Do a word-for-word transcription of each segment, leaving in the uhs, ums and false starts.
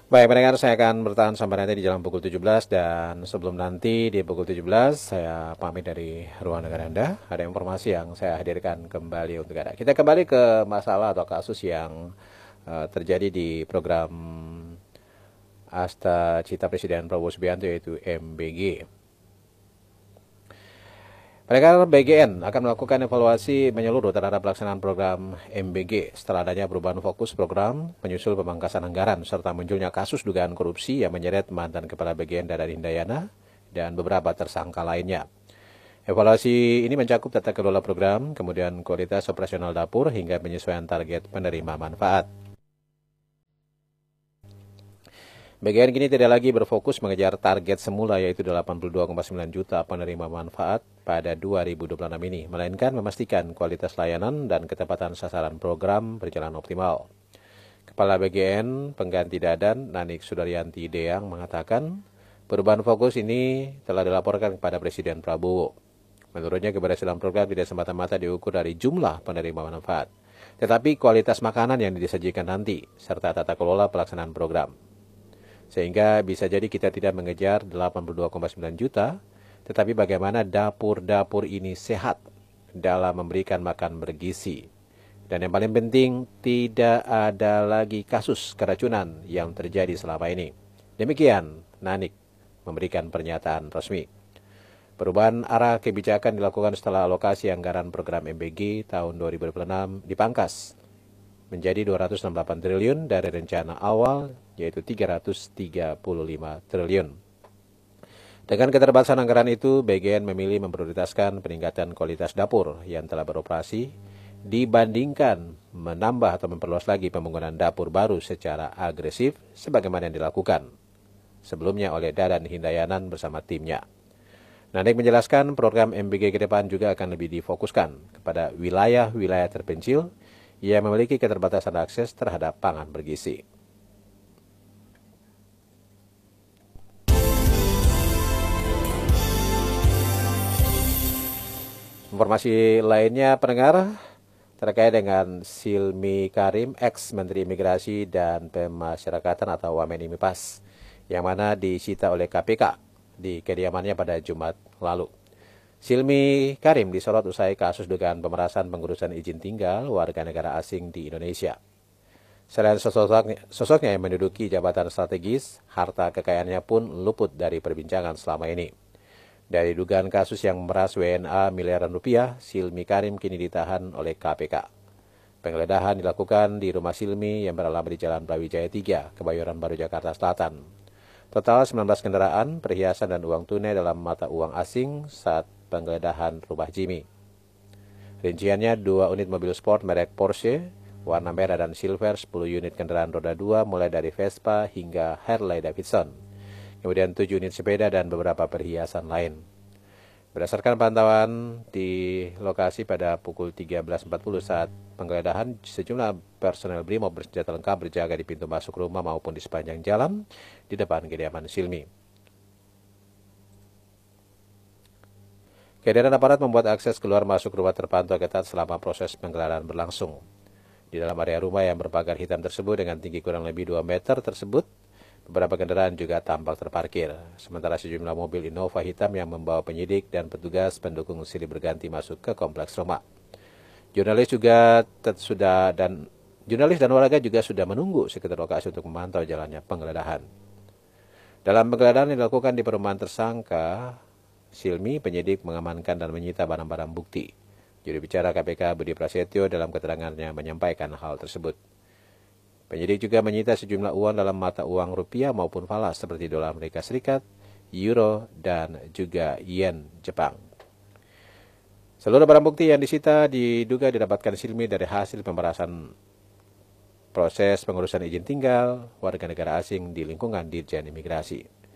Baik, pendengar, saya akan bertahan sampai nanti di jam pukul tujuh belas, dan sebelum nanti di pukul tujuh belas saya pamit dari ruang dengar Anda. Ada informasi yang saya hadirkan kembali untuk Anda. Kita kembali ke masalah atau kasus yang uh, terjadi di program Asta Cita Presiden Prabowo Subianto, yaitu M B G. Mereka B G N akan melakukan evaluasi menyeluruh terhadap pelaksanaan program M B G setelah adanya perubahan fokus program, menyusul pemangkasan anggaran, serta munculnya kasus dugaan korupsi yang menyeret mantan Kepala B G N Dadan Hindayana dan beberapa tersangka lainnya. Evaluasi ini mencakup tata kelola program, kemudian kualitas operasional dapur, hingga penyesuaian target penerima manfaat. B G N kini tidak lagi berfokus mengejar target semula, yaitu delapan puluh dua koma sembilan juta penerima manfaat pada dua ribu dua puluh enam ini, melainkan memastikan kualitas layanan dan ketepatan sasaran program berjalan optimal. Kepala B G N pengganti Dadan, Nanik Sudaryanti Deang, mengatakan perubahan fokus ini telah dilaporkan kepada Presiden Prabowo. Menurutnya, keberhasilan program tidak semata-mata diukur dari jumlah penerima manfaat, tetapi kualitas makanan yang disajikan nanti, serta tata kelola pelaksanaan program. Sehingga bisa jadi kita tidak mengejar delapan puluh dua koma sembilan juta, tetapi bagaimana dapur-dapur ini sehat dalam memberikan makan bergizi. Dan yang paling penting, tidak ada lagi kasus keracunan yang terjadi selama ini. Demikian Nanik memberikan pernyataan resmi. Perubahan arah kebijakan dilakukan setelah alokasi anggaran program M B G tahun dua ribu dua puluh enam dipangkas menjadi dua ratus enam puluh delapan triliun dari rencana awal, yaitu tiga ratus tiga puluh lima triliun. Dengan keterbatasan anggaran itu, B G N memilih memprioritaskan peningkatan kualitas dapur yang telah beroperasi dibandingkan menambah atau memperluas lagi pembangunan dapur baru secara agresif sebagaimana yang dilakukan sebelumnya oleh Dadan Hindayanan bersama timnya. Nanik menjelaskan program M B G ke depan juga akan lebih difokuskan kepada wilayah-wilayah terpencil yang memiliki keterbatasan akses terhadap pangan bergizi. Informasi lainnya, pendengar, terkait dengan Silmi Karim, ex-Menteri Imigrasi dan Pemasyarakatan atau Wamenimipas, yang mana disita oleh K P K di kediamannya pada Jumat lalu. Silmi Karim disorot usai kasus dugaan pemerasan pengurusan izin tinggal warga negara asing di Indonesia. Selain sosoknya, sosoknya yang menduduki jabatan strategis, harta kekayaannya pun luput dari perbincangan selama ini. Dari dugaan kasus yang memeras W N A miliaran rupiah, Silmi Karim kini ditahan oleh K P K. Penggeledahan dilakukan di rumah Silmi yang beralamat di Jalan Brawijaya tiga, Kebayoran Baru, Jakarta Selatan. Total sembilan belas kendaraan, perhiasan, dan uang tunai dalam mata uang asing saat penggeledahan rumah Jimmy. Rinciannya dua unit mobil sport merek Porsche, warna merah dan silver, sepuluh unit kendaraan roda dua mulai dari Vespa hingga Harley Davidson, kemudian tujuh unit sepeda dan beberapa perhiasan lain. Berdasarkan pantauan di lokasi pada pukul tiga belas empat puluh saat penggeledahan, sejumlah personel BRIMOB bersenjata lengkap berjaga di pintu masuk rumah maupun di sepanjang jalan di depan kediaman Silmi. Kehadiran aparat membuat akses keluar masuk rumah terpantau ketat selama proses penggeledahan berlangsung. Di dalam area rumah yang berpagar hitam tersebut dengan tinggi kurang lebih dua meter tersebut, beberapa kendaraan juga tampak terparkir. Sementara sejumlah mobil Innova hitam yang membawa penyidik dan petugas pendukung silih berganti masuk ke kompleks rumah. Jurnalis juga sudah dan jurnalis dan warga juga sudah menunggu sekitar lokasi untuk memantau jalannya penggeledahan. Dalam penggeledahan yang dilakukan di perumahan tersangka Silmi, penyidik mengamankan dan menyita barang-barang bukti. Juru bicara K P K Budi Prasetyo dalam keterangannya menyampaikan hal tersebut. Penyidik juga menyita sejumlah uang dalam mata uang rupiah maupun falas seperti dolar Amerika Serikat, euro, dan juga yen Jepang. Seluruh barang bukti yang disita diduga didapatkan Silmi dari hasil pemerasan proses pengurusan izin tinggal warga negara asing di lingkungan Ditjen Imigrasi.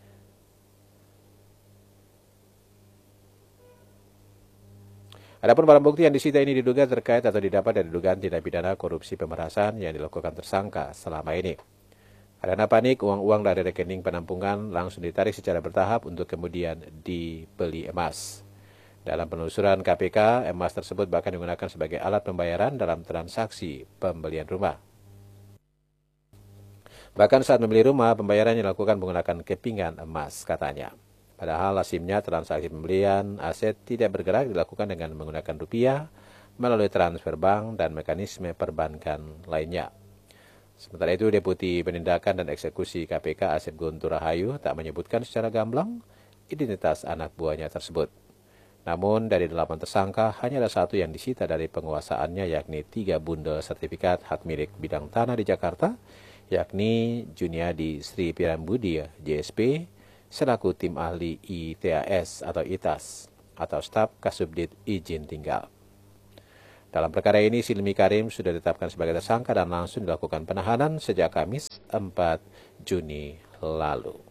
Adapun barang bukti yang disita ini diduga terkait atau didapat dari dugaan tindak pidana korupsi pemerasan yang dilakukan tersangka selama ini. Karena panik, uang-uang dari rekening penampungan langsung ditarik secara bertahap untuk kemudian dibeli emas. Dalam penelusuran K P K, emas tersebut bahkan digunakan sebagai alat pembayaran dalam transaksi pembelian rumah. Bahkan saat membeli rumah, pembayarannya dilakukan menggunakan kepingan emas, katanya. Padahal lazimnya transaksi pembelian aset tidak bergerak dilakukan dengan menggunakan rupiah melalui transfer bank dan mekanisme perbankan lainnya. Sementara itu, Deputi Penindakan dan Eksekusi K P K Asep Guntur Rahayu tak menyebutkan secara gamblang identitas anak buahnya tersebut. Namun, dari delapan tersangka, hanya ada satu yang disita dari penguasaannya, yakni tiga bundel sertifikat hak milik bidang tanah di Jakarta, yakni Juniadi Sri Pirambudi J S P, selaku tim ahli I T A S atau I T A S, atau staf Kasubdit Izin Tinggal. Dalam perkara ini, Silmi Karim sudah ditetapkan sebagai tersangka dan langsung dilakukan penahanan sejak Kamis empat Juni lalu.